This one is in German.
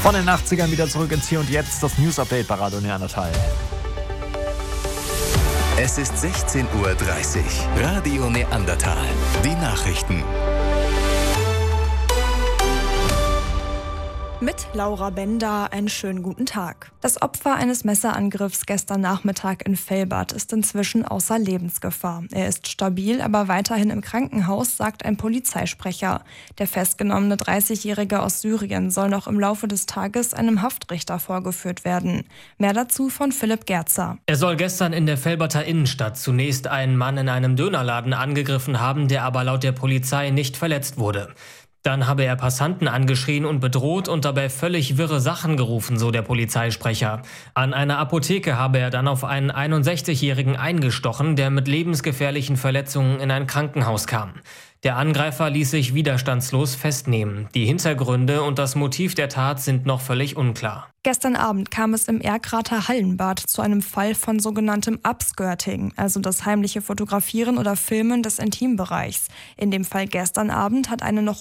Von den 80ern wieder zurück ins Hier und Jetzt, das News-Update bei Radio Neandertal. Es ist 16:30 Uhr. Radio Neandertal. Die Nachrichten. Mit Laura Bender einen schönen guten Tag. Das Opfer eines Messerangriffs gestern Nachmittag in Velbert ist inzwischen außer Lebensgefahr. Er ist stabil, aber weiterhin im Krankenhaus, sagt ein Polizeisprecher. Der festgenommene 30-Jährige aus Syrien soll noch im Laufe des Tages einem Haftrichter vorgeführt werden. Mehr dazu von Philipp Gerzer. Er soll gestern in der Velberter Innenstadt zunächst einen Mann in einem Dönerladen angegriffen haben, der aber laut der Polizei nicht verletzt wurde. Dann habe er Passanten angeschrien und bedroht und dabei völlig wirre Sachen gerufen, so der Polizeisprecher. An einer Apotheke habe er dann auf einen 61-Jährigen eingestochen, der mit lebensgefährlichen Verletzungen in ein Krankenhaus kam. Der Angreifer ließ sich widerstandslos festnehmen. Die Hintergründe und das Motiv der Tat sind noch völlig unklar. Gestern Abend kam es im Erkrater Hallenbad zu einem Fall von sogenanntem Upskirting, also das heimliche Fotografieren oder Filmen des Intimbereichs. In dem Fall gestern Abend hat eine noch